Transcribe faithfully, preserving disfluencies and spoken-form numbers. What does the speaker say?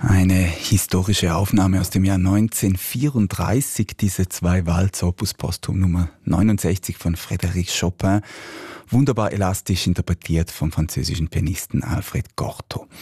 Eine historische Aufnahme aus dem Jahr neunzehnhundertvierunddreißig, diese zwei Walzer Opus Posthum Nummer neunundsechzig von Frédéric Chopin, wunderbar elastisch interpretiert vom französischen Pianisten Alfred Cortot.